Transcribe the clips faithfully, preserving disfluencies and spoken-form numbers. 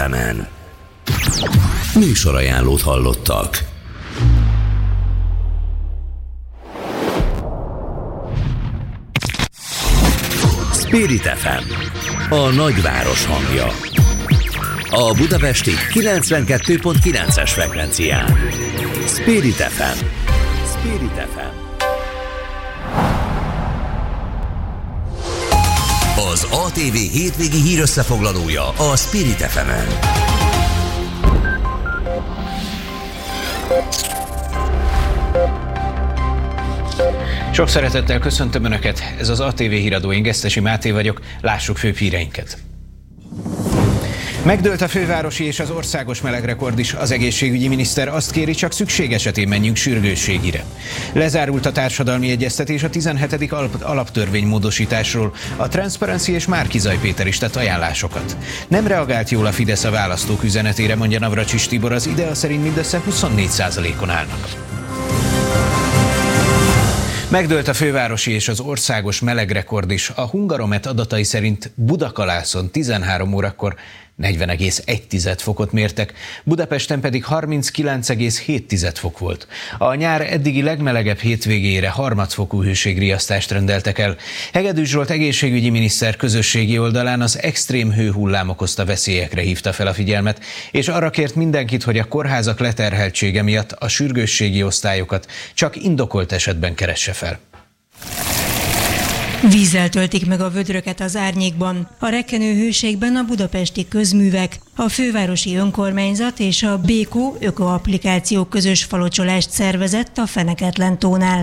Efen. Műsorajánlót hallottak. Spirit ef em, a nagyváros hangja. A budapesti kilencvenkettő pont kilences frekvencián. Spirit ef em. Spirit ef em. Az á té vé hétvégi hírösszefoglalója a Spirit ef emen. Sok szeretettel köszöntöm Önöket, ez az á té vé híradó, én Gesztesi Máté vagyok, lássuk főbb híreinket. Megdőlt a fővárosi és az országos melegrekord is. Az egészségügyi miniszter azt kéri, csak szükség esetén menjünk sürgősségire. Lezárult a társadalmi egyeztetés a tizenhetedik alaptörvény módosításról. A Transparency és Márki-Zay Péter is tett ajánlásokat. Nem reagált jól a Fidesz a választók üzenetére, mondja Navracsics Tibor, az IDEA szerint mindössze huszonnégy százalékon állnak. Megdőlt a fővárosi és az országos melegrekord is. A Hungaromet adatai szerint Budakalászon tizenhárom órakor negyven egész egy fokot mértek, Budapesten pedig harminckilenc egész hét fok volt. A nyár eddigi legmelegebb hétvégére harmadfokú hőségriasztást rendeltek el. Hegedűs Zsolt egészségügyi miniszter közösségi oldalán az extrém hőhullám okozta veszélyekre hívta fel a figyelmet, és arra kért mindenkit, hogy a kórházak leterheltsége miatt a sürgősségi osztályokat csak indokolt esetben keresse fel. Vízzel töltik meg a vödröket az árnyékban. A rekkenő hőségben a budapesti közművek, a fővárosi önkormányzat és a Békó ökoapplikáció közös falocsolást szervezett a Feneketlen tónál.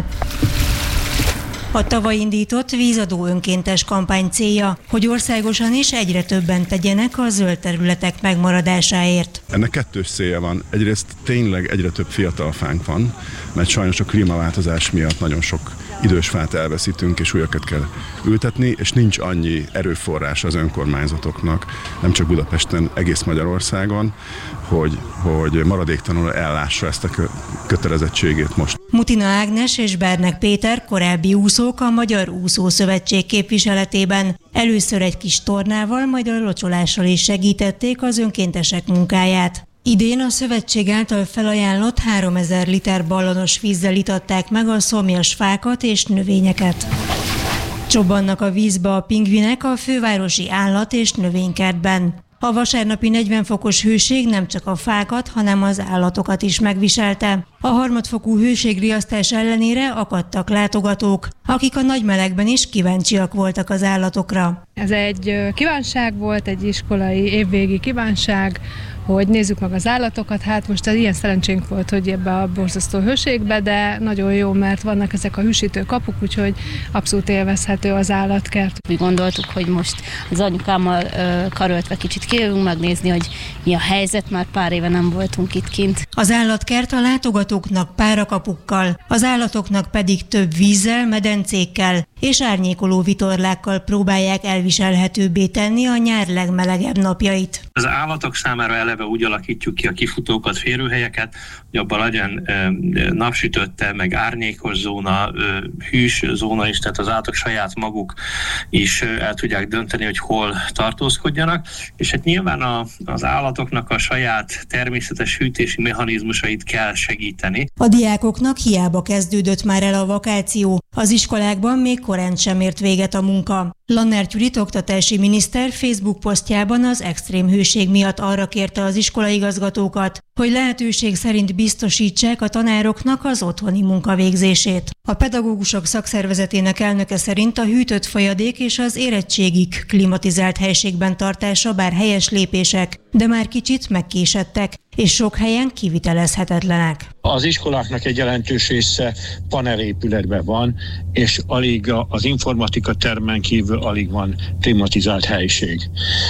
A tavaly indított vízadó önkéntes kampány célja, hogy országosan is egyre többen tegyenek a zöld területek megmaradásáért. Ennek kettős célja van. Egyrészt tényleg egyre több fiatal fánk van, mert sajnos a klímaváltozás miatt nagyon sok idős fát elveszítünk, és újakat kell ültetni, és nincs annyi erőforrás az önkormányzatoknak, nem csak Budapesten, egész Magyarországon, hogy, hogy maradéktalanul ellássa ezt a kötelezettségét most. Mutina Ágnes és Bernek Péter, korábbi úszók a Magyar Úszószövetség képviseletében. Először egy kis tornával, majd a locsolással is segítették az önkéntesek munkáját. Idén a szövetség által felajánlott háromezer liter ballonos vízzel itatták meg a szomjas fákat és növényeket. Csobbannak a vízbe a pingvinek a fővárosi állat- és növénykertben. A vasárnapi negyven fokos hőség nem csak a fákat, hanem az állatokat is megviselte. A harmadfokú hőségriasztás ellenére akadtak látogatók, akik a nagy melegben is kíváncsiak voltak az állatokra. Ez egy kívánság volt, egy iskolai évvégi kívánság, hogy nézzük meg az állatokat. Hát most az ilyen szerencsénk volt, hogy ebbe a borzasztó hőségbe, de nagyon jó, mert vannak ezek a hűsítő kapuk, úgyhogy abszolút élvezhető az állatkert. Mi gondoltuk, hogy most az anyukámmal ö, karöltve kicsit kijövünk megnézni, hogy mi a helyzet, már pár éve nem voltunk itt kint. Az állatkert a látogatóknak párakapukkal, az állatoknak pedig több vízzel, medencékkel és árnyékoló vitorlákkal próbálják elviselhetőbbé tenni a nyár legmelegebb napjait. Az állatok számára eleve úgy alakítjuk ki a kifutókat, férőhelyeket, hogy abban legyen e, napsütötte, meg árnyékos zóna, e, hűs zóna is, tehát az állatok saját maguk is el tudják dönteni, hogy hol tartózkodjanak, és hát nyilván a, az állatoknak a saját természetes hűtési mechanizmusait kell segíteni. A diákoknak hiába kezdődött már el a vakáció, az iskolákban még korán sem ért véget a munka. Lannert Judit oktatási miniszter Facebook posztjában az extrém hőség miatt arra kérte az iskolaigazgatókat, hogy lehetőség szerint biztosítsák a tanároknak az otthoni munkavégzését. A pedagógusok szakszervezetének elnöke szerint a hűtött folyadék és az érettségik klimatizált helységben tartása bár helyes lépések, de már kicsit megkésedtek, és sok helyen kivitelezhetetlenek. Az iskoláknak egy jelentős része panelépületben van, és alig az informatika termen kívül alig van klimatizált helység.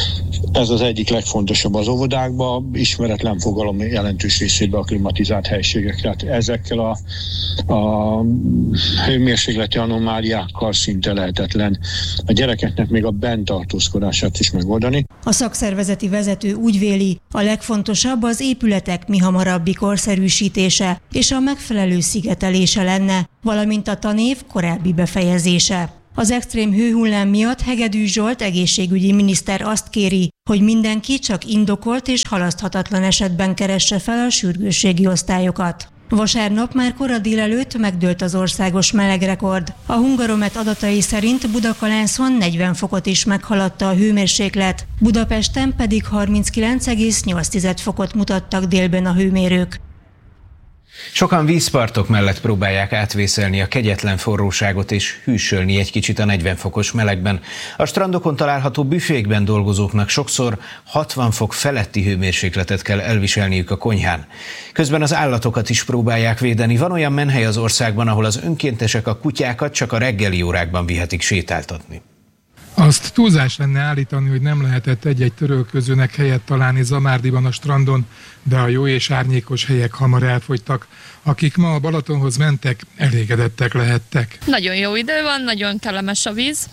Ez az egyik legfontosabb az óvodákban, ismeretlen fogalom jelentős részében a klimatizált helységek. Tehát ezekkel a, a hőmérsékleti anomáliákkal szinte lehetetlen a gyerekeknek még a benntartózkodását is megoldani. A szakszervezeti vezető úgy véli, a legfontosabb az épületek mihamarabbi korszerűsítése és a megfelelő szigetelése lenne, valamint a tanév korábbi befejezése. Az extrém hőhullám miatt Hegedűs Zsolt egészségügyi miniszter azt kéri, hogy mindenki csak indokolt és halaszthatatlan esetben keresse fel a sürgősségi osztályokat. Vasárnap már kora délelőtt megdőlt az országos melegrekord. A Hungaromet adatai szerint Budakalászon negyven fokot is meghaladta a hőmérséklet, Budapesten pedig harminckilenc egész nyolc fokot mutattak délben a hőmérők. Sokan vízpartok mellett próbálják átvészelni a kegyetlen forróságot és hűsölni egy kicsit a negyven fokos melegben. A strandokon található büfékben dolgozóknak sokszor hatvan fok feletti hőmérsékletet kell elviselniük a konyhán. Közben az állatokat is próbálják védeni. Van olyan menhely az országban, ahol az önkéntesek a kutyákat csak a reggeli órákban vihetik sétáltatni. Azt túlzás lenne állítani, hogy nem lehetett egy-egy törölközőnek helyet találni Zamárdiban a strandon, de a jó és árnyékos helyek hamar elfogytak. Akik ma a Balatonhoz mentek, elégedettek lehettek. Nagyon jó idő van, nagyon kellemes a víz,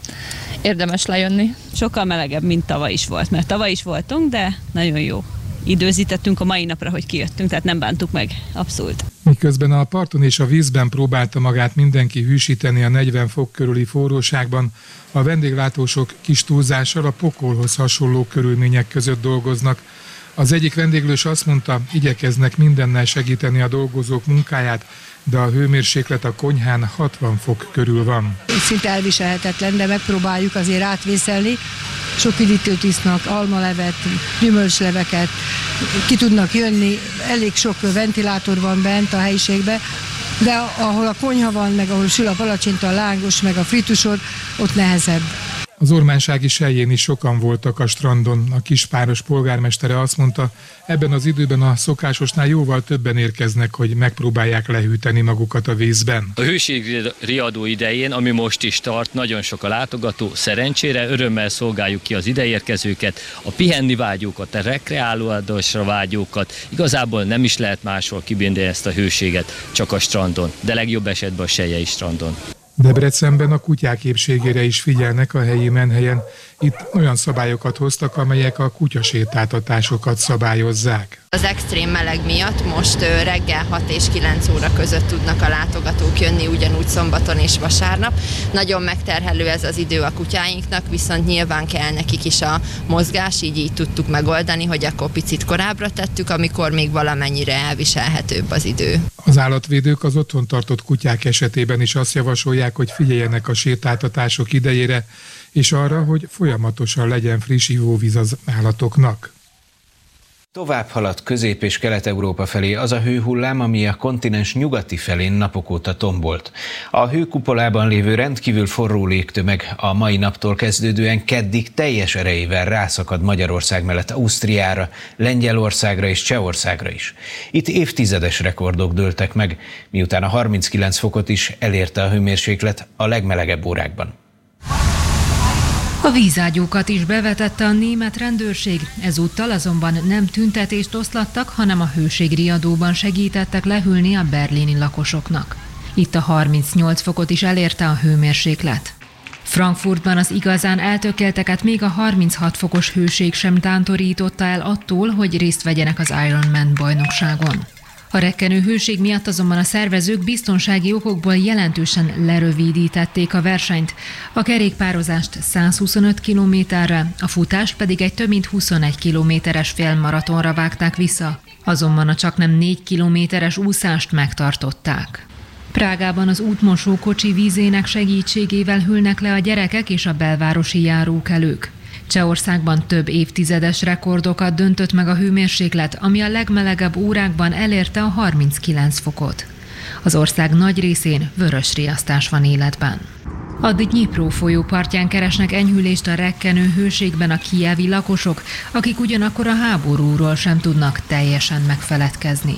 érdemes lejönni. Sokkal melegebb, mint tavaly is volt, mert tavaly is voltunk, de nagyon jó. Időzítettünk a mai napra, hogy kijöttünk, tehát nem bántuk meg, abszolút. Miközben a parton és a vízben próbálta magát mindenki hűsíteni a negyven fok körüli forróságban, a vendéglátósok kis túlzással a pokolhoz hasonló körülmények között dolgoznak. Az egyik vendéglős azt mondta, igyekeznek mindennel segíteni a dolgozók munkáját, de a hőmérséklet a konyhán hatvan fok körül van. Szinte elviselhetetlen, de megpróbáljuk azért átvészelni. Sok üdítőt isznak, almalevet, gyümölcsleveket, ki tudnak jönni, elég sok ventilátor van bent a helyiségben, de ahol a konyha van, meg ahol sül a palacsinta, a lángos, meg a fritusod, ott nehezebb. Az Ormánsági Selyén is sokan voltak a strandon. A Kispáros polgármestere azt mondta, ebben az időben a szokásosnál jóval többen érkeznek, hogy megpróbálják lehűteni magukat a vízben. A hőségriadó idején, ami most is tart, nagyon sok a látogató. Szerencsére örömmel szolgáljuk ki az ideérkezőket, a pihenni vágyókat, a rekreálódásra vágyókat. Igazából nem is lehet máshol kibírni ezt a hőséget, csak a strandon, de legjobb esetben a Selyei strandon. Debrecenben a kutyák épségére is figyelnek a helyi menhelyen. Itt olyan szabályokat hoztak, amelyek a kutyasétáltatásokat szabályozzák. Az extrém meleg miatt most reggel hat és kilenc óra között tudnak a látogatók jönni, ugyanúgy szombaton és vasárnap. Nagyon megterhelő ez az idő a kutyáinknak, viszont nyilván kell nekik is a mozgás, így így tudtuk megoldani, hogy akkor picit korábbra tettük, amikor még valamennyire elviselhetőbb az idő. Az állatvédők az otthon tartott kutyák esetében is azt javasolják, hogy figyeljenek a sétáltatások idejére, és arra, hogy folyamatosan legyen friss ivóvíz az állatoknak. Tovább haladt Közép- és Kelet-Európa felé az a hőhullám, ami a kontinens nyugati felén napok óta tombolt. A hőkupolában lévő rendkívül forró légtömeg a mai naptól kezdődően keddig teljes erejével rászakad Magyarország mellett Ausztriára, Lengyelországra és Csehországra is. Itt évtizedes rekordok dőltek meg, miután a harminckilenc fokot is elérte a hőmérséklet a legmelegebb órákban. A vízágyúkat is bevetette a német rendőrség, ezúttal azonban nem tüntetést oszlattak, hanem a hőségriadóban segítettek lehűlni a berlini lakosoknak. Itt a harmincnyolc fokot is elérte a hőmérséklet. Frankfurtban az igazán eltökélteket még a harminchat fokos hőség sem tántorította el attól, hogy részt vegyenek az Ironman bajnokságon. A rekkenő hőség miatt azonban a szervezők biztonsági okokból jelentősen lerövidítették a versenyt. A kerékpározást száz huszonöt kilométerre, a futást pedig egy több mint huszonegy kilométeres félmaratonra vágták vissza. Azonban a csaknem négy kilométeres úszást megtartották. Prágában az útmosókocsi vízének segítségével hűlnek le a gyerekek és a belvárosi járókelők. Csehországban több évtizedes rekordokat döntött meg a hőmérséklet, ami a legmelegebb órákban elérte a harminckilenc fokot. Az ország nagy részén vörös riasztás van életben. A Dnyipró folyó partján keresnek enyhülést a rekkenő hőségben a kijevi lakosok, akik ugyanakkor a háborúról sem tudnak teljesen megfeledkezni.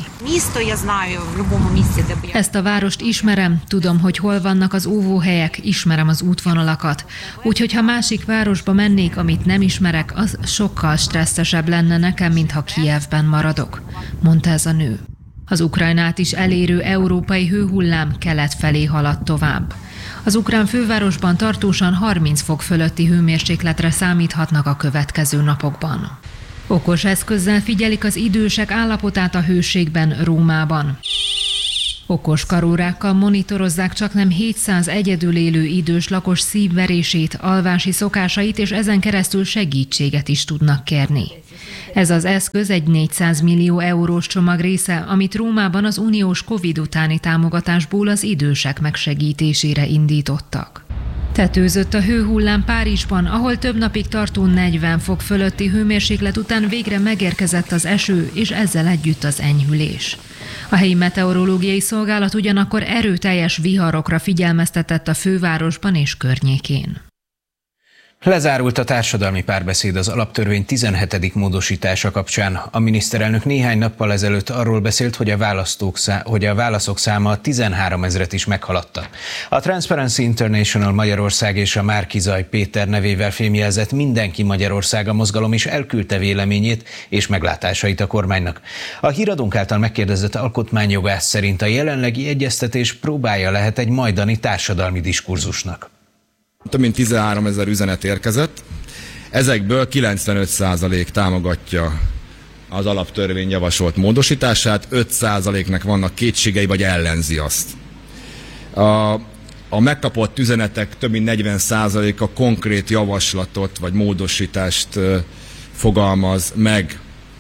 Ezt a várost ismerem, tudom, hogy hol vannak az óvóhelyek, ismerem az útvonalakat. Úgyhogy ha másik városba mennék, amit nem ismerek, az sokkal stresszesebb lenne nekem, mintha Kijevben maradok, mondta ez a nő. Az Ukrajnát is elérő európai hőhullám kelet felé haladt tovább. Az ukrán fővárosban tartósan harminc fok fölötti hőmérsékletre számíthatnak a következő napokban. Okos eszközzel figyelik az idősek állapotát a hőségben Rómában. Okos karórákkal monitorozzák csaknem hétszáz egyedül élő idős lakos szívverését, alvási szokásait, és ezen keresztül segítséget is tudnak kérni. Ez az eszköz egy négyszáz millió eurós csomag része, amit Rómában az uniós Covid utáni támogatásból az idősek megsegítésére indítottak. Tetőzött a hőhullám Párizsban, ahol több napig tartó negyven fok fölötti hőmérséklet után végre megérkezett az eső, és ezzel együtt az enyhülés. A helyi meteorológiai szolgálat ugyanakkor erőteljes viharokra figyelmeztetett a fővárosban és környékén. Lezárult a társadalmi párbeszéd az alaptörvény tizenhetedik módosítása kapcsán. A miniszterelnök néhány nappal ezelőtt arról beszélt, hogy a, választók szá- hogy a válaszok száma tizenhárom ezret is meghaladta. A Transparency International Magyarország és a Márki-Zay Péter nevével fémjelzett Mindenki Magyarországa mozgalom is elküldte véleményét és meglátásait a kormánynak. A Híradónk által megkérdezett alkotmányjogász szerint a jelenlegi egyeztetés próbája lehet egy majdani társadalmi diskurzusnak. Több mint tizenhárom ezer üzenet érkezett, ezekből kilencvenöt százalék támogatja az alaptörvény javasolt módosítását, öt százaléknak vannak kétségei, vagy ellenzi azt. A, a megkapott üzenetek több mint negyven százaléka konkrét javaslatot vagy módosítást uh, fogalmaz meg.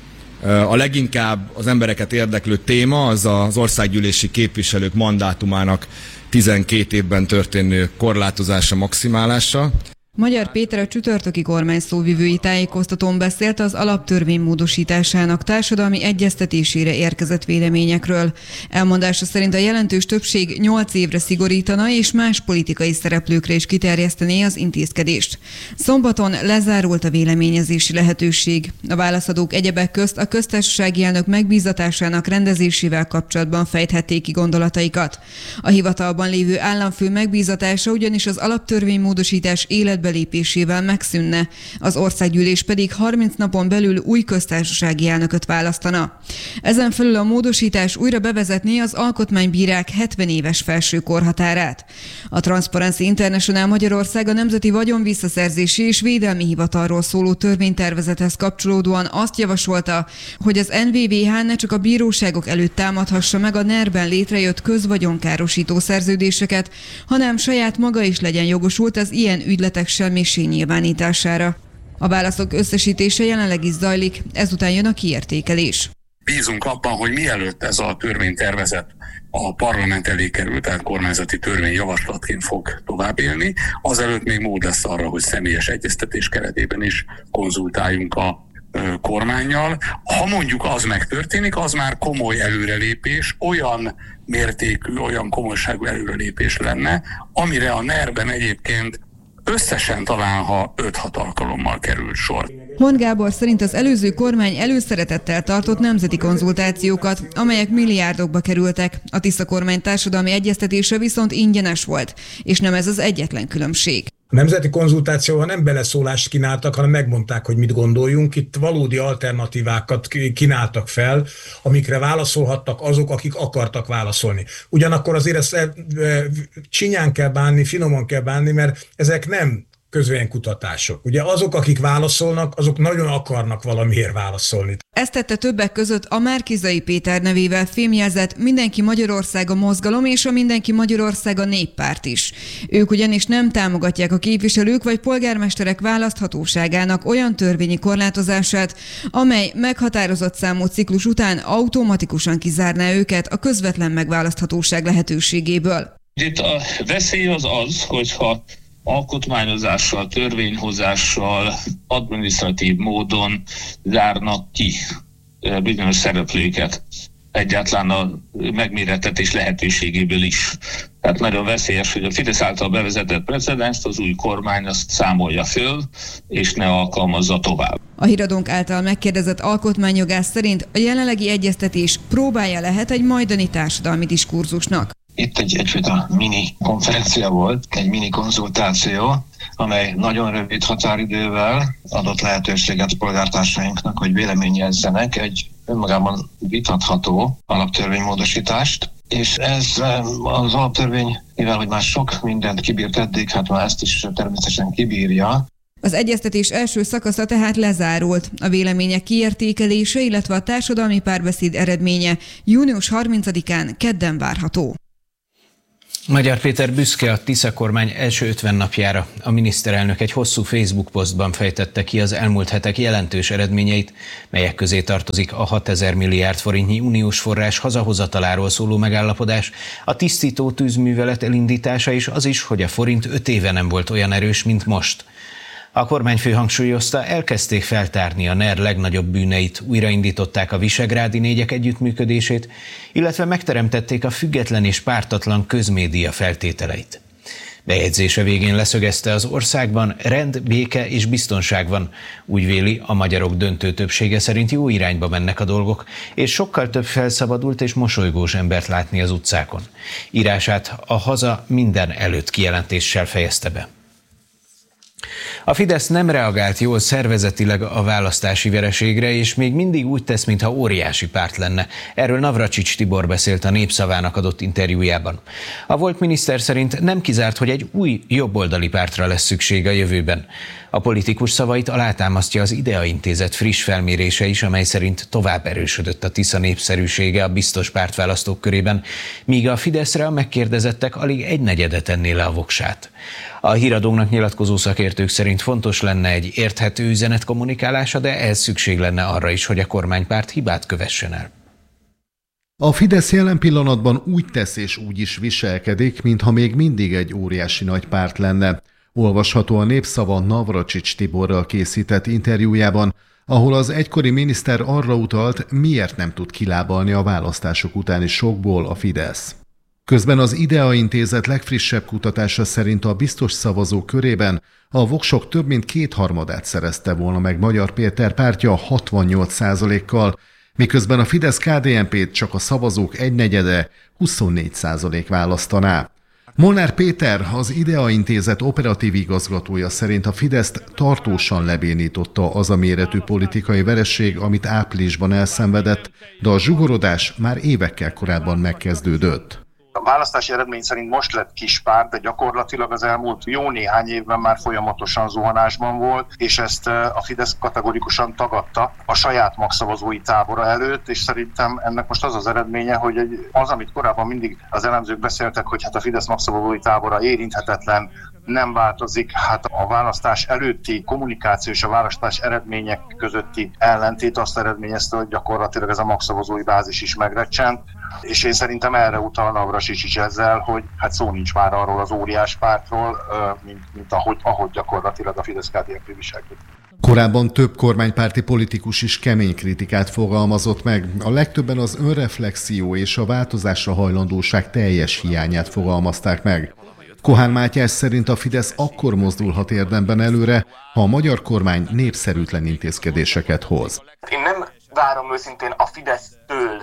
Uh, a leginkább az embereket érdeklő téma az az országgyűlési képviselők mandátumának tizenkét évben történő korlátozása, maximálása. Magyar Péter a csütörtöki kormány szóvivői tájékoztatón beszélt az alaptörvény módosításának társadalmi egyeztetésére érkezett véleményekről. Elmondása szerint a jelentős többség nyolc évre szigorítana és más politikai szereplőkre is kiterjesztené az intézkedést. Szombaton lezárult a véleményezési lehetőség. A válaszadók egyebek közt a köztársasági elnök megbízatásának rendezésével kapcsolatban fejthették ki gondolataikat. A hivatalban lévő államfő megbízatása ugyanis az alaptörvény módosítás életbe belépésével megszűnne, az országgyűlés pedig harminc napon belül új köztársasági elnököt választana. Ezen felül a módosítás újra bevezetné az alkotmánybírák hetven éves felső korhatárát. A Transparency International Magyarország a Nemzeti Vagyonvisszaszerzési és Védelmi Hivatalról szóló törvénytervezethez kapcsolódóan azt javasolta, hogy az en vé vé há ne csak a bíróságok előtt támadhassa meg a nerben létrejött közvagyonkárosító szerződéseket, hanem saját maga is legyen jogosult az ilyen ügyletek semmiség nyilvánítására. A válaszok összesítése jelenleg is zajlik, ezután jön a kiértékelés. Bízunk abban, hogy mielőtt ez a törvénytervezet a parlament elé került, tehát kormányzati törvényjavaslatként fog tovább élni, azelőtt még mód lesz arra, hogy személyes egyeztetés keretében is konzultáljunk a kormánnyal. Ha mondjuk az megtörténik, az már komoly előrelépés, olyan mértékű, olyan komolyságú előrelépés lenne, amire a nerben egyébként összesen talán, ha öt-hat alkalommal került sor. Hont Gábor szerint az előző kormány előszeretettel tartott nemzeti konzultációkat, amelyek milliárdokba kerültek. A Tisza kormány társadalmi egyeztetése viszont ingyenes volt, és nem ez az egyetlen különbség. A nemzeti konzultációval nem beleszólást kínáltak, hanem megmondták, hogy mit gondoljunk. Itt valódi alternatívákat kínáltak fel, amikre válaszolhattak azok, akik akartak válaszolni. Ugyanakkor azért ezt csinyán kell bánni, finoman kell bánni, mert ezek nem közvéleménykutatások. Ugye azok, akik válaszolnak, azok nagyon akarnak valamiért válaszolni. Ezt tette többek között a Márki-Zay Péter nevével fémjelzett Mindenki Magyarországa mozgalom és a Mindenki Magyarországa néppárt is. Ők ugyanis nem támogatják a képviselők vagy polgármesterek választhatóságának olyan törvényi korlátozását, amely meghatározott számú ciklus után automatikusan kizárná őket a közvetlen megválaszthatóság lehetőségéből. Itt a veszély az az, hogyha alkotmányozással, törvényhozással, adminisztratív módon zárnak ki bizonyos szereplőket egyáltalán a megmérettetés lehetőségéből is. Tehát nagyon veszélyes, hogy a Fidesz által bevezetett precedenst az új kormány azt számolja föl, és ne alkalmazza tovább. A Híradónk által megkérdezett alkotmányjogász szerint a jelenlegi egyeztetés próbája lehet egy majdani társadalmi diskurzusnak. Itt egy egyfajta mini konferencia volt, egy mini konzultáció, amely nagyon rövid határidővel adott lehetőséget polgártársainknak, hogy véleményezzenek egy önmagában vitatható alaptörvénymódosítást. És ez az alaptörvény, mivel hogy már sok mindent kibírt eddig, hát már ezt is természetesen kibírja. Az egyeztetés első szakasza tehát lezárult. A vélemények kiértékelése, illetve a társadalmi párbeszéd eredménye június harmincadikán kedden várható. Magyar Péter büszke a Tisza kormány első ötven napjára. A miniszterelnök egy hosszú Facebook posztban fejtette ki az elmúlt hetek jelentős eredményeit, melyek közé tartozik a hatezer milliárd forintnyi uniós forrás hazahozataláról szóló megállapodás, a tisztító tűzművelet elindítása és az is, hogy a forint öt éve nem volt olyan erős, mint most. A kormányfő hangsúlyozta, elkezdték feltárni a NER legnagyobb bűneit, újraindították a visegrádi négyek együttműködését, illetve megteremtették a független és pártatlan közmédia feltételeit. Bejegyzése végén leszögezte, az országban rend, béke és biztonság van. Úgy véli, a magyarok döntő többsége szerint jó irányba mennek a dolgok, és sokkal több felszabadult és mosolygós embert látni az utcákon. Írását a haza minden előtt kijelentéssel fejezte be. A Fidesz nem reagált jól szervezetileg a választási vereségre, és még mindig úgy tesz, mintha óriási párt lenne. Erről Navracsics Tibor beszélt a Népszavának adott interjújában. A volt miniszter szerint nem kizárt, hogy egy új jobboldali pártra lesz szükség a jövőben. A politikus szavait alátámasztja az Idea Intézet friss felmérése is, amely szerint tovább erősödött a Tisza népszerűsége a biztos pártválasztók körében, míg a Fideszre a megkérdezettek alig egynegyede tenné le a voksát. A híradónak nyilatkozó szakértők szerint fontos lenne egy érthető üzenet kommunikálása, de ehhez szükség lenne arra is, hogy a kormánypárt hibát kövessen el. A Fidesz jelen pillanatban úgy tesz és úgy is viselkedik, mintha még mindig egy óriási nagy párt lenne. Olvasható a Népszava Navracsics Tiborral készített interjújában, ahol az egykori miniszter arra utalt, miért nem tud kilábalni a választások utáni sokból a Fidesz. Közben az Idea Intézet legfrissebb kutatása szerint a biztos szavazók körében a voksok több mint kétharmadát szerezte volna meg Magyar Péter pártja hatvannyolc százalékkal, miközben a Fidesz-ká dé en pét csak a szavazók egynegyede, huszonnégy százalék választaná. Molnár Péter, az Idea Intézet operatív igazgatója szerint a Fideszt tartósan lebénította az a méretű politikai veresség, amit áprilisban elszenvedett, de a zsugorodás már évekkel korábban megkezdődött. A választási eredmény szerint most lett kis párt, de gyakorlatilag az elmúlt jó néhány évben már folyamatosan zuhanásban volt, és ezt a Fidesz kategorikusan tagadta a saját magszavazói tábora előtt, és szerintem ennek most az az eredménye, hogy egy, az, amit korábban mindig az elemzők beszéltek, hogy hát a Fidesz magszavazói tábora érinthetetlen, nem változik, hát a választás előtti kommunikáció és a választás eredmények közötti ellentét azt eredményezte, hogy gyakorlatilag ez a magszavazói bázis is megrecsent, és én szerintem erre utal Navracsics is ezzel, hogy hát szó nincs már arról az óriás pártról, mint, mint ahogy, ahogy gyakorlatilag a Fidesz-ká dé en pé viselkedik. Korábban több kormánypárti politikus is kemény kritikát fogalmazott meg. A legtöbben az önreflexió és a változásra hajlandóság teljes hiányát fogalmazták meg. Kohán Mátyás szerint a Fidesz akkor mozdulhat érdemben előre, ha a magyar kormány népszerűtlen intézkedéseket hoz. Én nem várom őszintén a Fidesztől,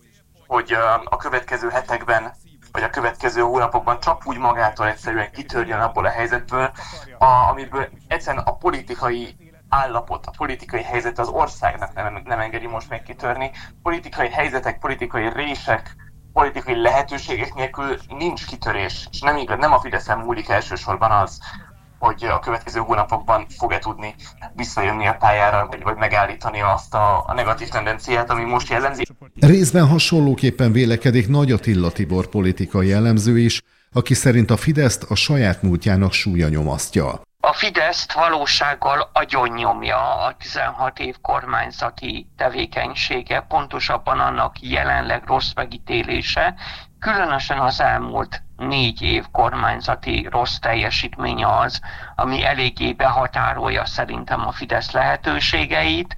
hogy a következő hetekben vagy a következő hónapokban csak úgy magától egyszerűen kitörjön abból a helyzetből, a, amiből egyszerűen a politikai állapot, a politikai helyzet az országnak nem, nem engedi most meg kitörni. Politikai helyzetek, politikai rések, politikai lehetőségek nélkül nincs kitörés, és nem igaz, nem a Fideszen múlik elsősorban az, hogy a következő hónapokban fog-e tudni visszajönni a pályára, vagy, vagy megállítani azt a, a negatív tendenciát, ami most jellemzi. Részben hasonlóképpen vélekedik Nagy Attila Tibor politikai elemző is, aki szerint a Fideszt a saját múltjának súlya nyomasztja. A Fideszt valósággal agyonnyomja a tizenhat év kormányzati tevékenysége, pontosabban annak jelenleg rossz megítélése, különösen az elmúlt négy év kormányzati rossz teljesítménye az, ami eléggé behatárolja szerintem a Fidesz lehetőségeit.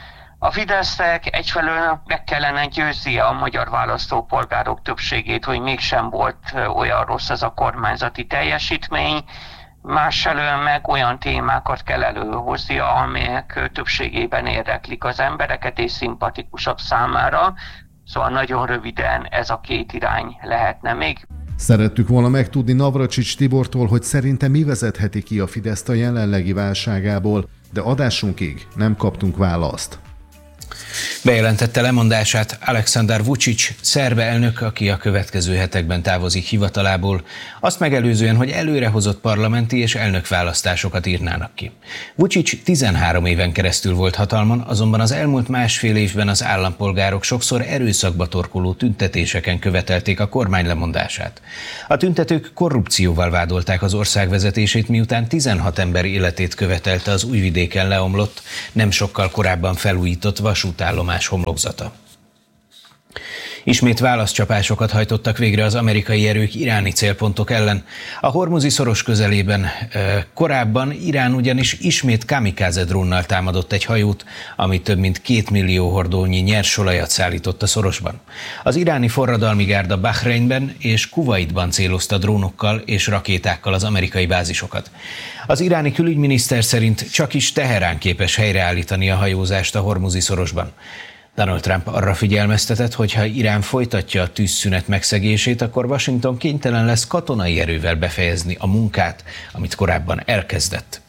A Fidesznek egyfelől meg kellene győznie a magyar választópolgárok többségét, hogy mégsem volt olyan rossz ez a kormányzati teljesítmény, másfelől meg olyan témákat kell előhoznia, amelyek többségében érdeklik az embereket és szimpatikusabb számára. Szóval nagyon röviden ez a két irány lehetne még. Szerettük volna megtudni Navracsics Tibortól, hogy szerinte mi vezetheti ki a Fideszt a jelenlegi válságából, de adásunkig nem kaptunk választ. Bejelentette lemondását Aleksandar Vučić, szerb elnök, aki a következő hetekben távozik hivatalából, azt megelőzően, hogy előrehozott parlamenti és elnökválasztásokat írnának ki. Vučić tizenhárom éven keresztül volt hatalmon, azonban az elmúlt másfél évben az állampolgárok sokszor erőszakba torkoló tüntetéseken követelték a kormány lemondását. A tüntetők korrupcióval vádolták az ország vezetését, miután tizenhat ember életét követelte az Újvidéken leomlott, nem sokkal korábban felújított vasútállomás homlokzata. Ismét válaszcsapásokat hajtottak végre az amerikai erők iráni célpontok ellen. A Hormuzi szoros közelében korábban Irán ugyanis ismét kamikáze drónnal támadott egy hajót, ami több mint két millió hordónyi nyersolajat szállított a szorosban. Az iráni forradalmi gárda Bahreinben és Kuwaitban célozta drónokkal és rakétákkal az amerikai bázisokat. Az iráni külügyminiszter szerint csak is Teherán képes helyreállítani a hajózást a Hormuzi szorosban. Donald Trump arra figyelmeztetett, hogy ha Irán folytatja a tűzszünet megszegését, akkor Washington kénytelen lesz katonai erővel befejezni a munkát, amit korábban elkezdett.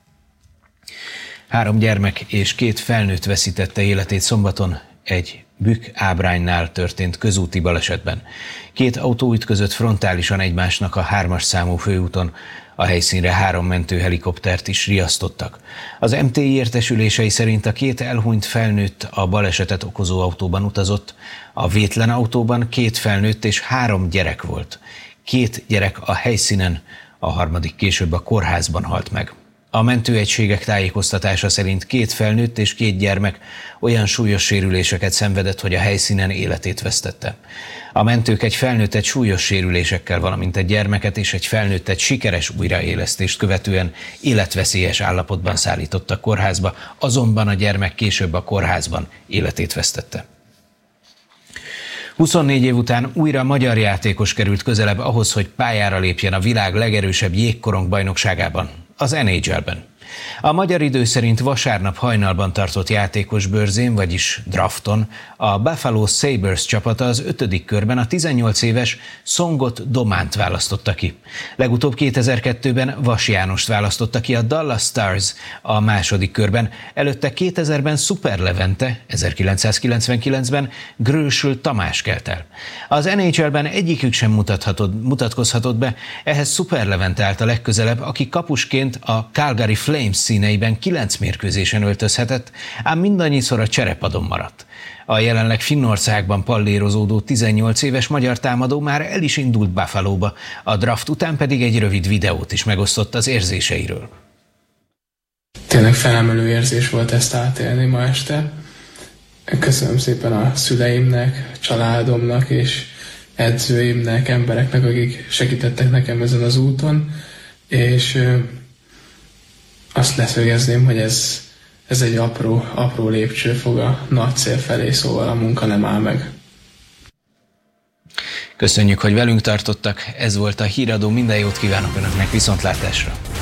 Három gyermek és két felnőtt veszítette életét szombaton egy Bükk ábránynál történt közúti balesetben. Két autó ütközött frontálisan egymásnak a hármas számú főúton, a helyszínre három mentőhelikoptert is riasztottak. Az em té i értesülései szerint a két elhunyt felnőtt a balesetet okozó autóban utazott, a vétlen autóban két felnőtt és három gyerek volt. Két gyerek a helyszínen, a harmadik később a kórházban halt meg. A mentőegységek tájékoztatása szerint két felnőtt és két gyermek olyan súlyos sérüléseket szenvedett, hogy a helyszínen életét vesztette. A mentők egy felnőttet súlyos sérülésekkel, valamint egy gyermeket és egy felnőttet sikeres újraélesztést követően életveszélyes állapotban szállítottak kórházba, azonban a gyermek később a kórházban életét vesztette. huszonnégy év után újra magyar játékos került közelebb ahhoz, hogy pályára lépjen a világ legerősebb jégkorong bajnokságában, az en há el-ben. A magyar idő szerint vasárnap hajnalban tartott játékos bőrzén, vagyis drafton, a Buffalo Sabres csapata az ötödik körben a tizennyolc éves Songot Dománt választotta ki. Legutóbb kétezer-kettőben Vas Jánost választotta ki a Dallas Stars a második körben, előtte kétezerben Super Levente, ezerkilencszázkilencvenkilencben Grősül Tamás kelt el. Az en há el-ben egyikük sem mutatkozhatott be, ehhez Super Levente állt a legközelebb, aki kapusként a Calgary Flames színeiben kilenc mérkőzésen öltözhetett, ám mindannyiszor a cserepadon maradt. A jelenleg Finnországban pallérozódó tizennyolc éves magyar támadó már el is indult Buffalóba, a draft után pedig egy rövid videót is megosztott az érzéseiről. Tényleg felemelő érzés volt ezt átélni ma este. Köszönöm szépen a szüleimnek, családomnak és edzőimnek, embereknek, akik segítettek nekem ezen az úton, és azt leszögezném, hogy ez, ez egy apró, apró lépcsőfog a nagy cél felé, szóval a munka nem áll meg. Köszönjük, hogy velünk tartottak, ez volt a Híradó, minden jót kívánok Önöknek, viszontlátásra!